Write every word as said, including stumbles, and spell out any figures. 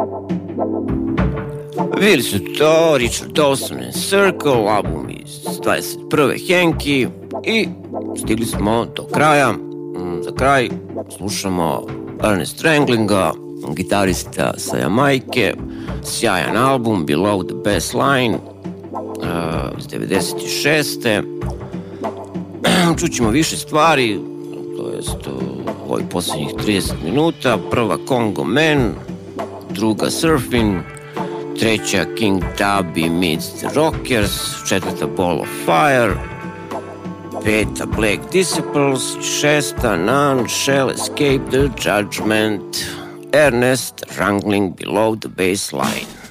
Bili su to Richard Dawson and Circle, album iz dvadeset prve Henki, i stigli smo do kraja. Za kraj slušamo Ernest Stranglinga, gitarista sa Jamajke, sjajan album Below the Bassline uh, iz devedeset šeste. Čućemo više stvari, to jest u ovih posljednjih trideset minuta. Prva Congo Man, druga Surfing, treća King Tubby meets the Rockers, četvrta Ball of Fire, peta Black Disciples, šesta None Shall Escape the Judgment, Ernest Wrangling Below the Bassline.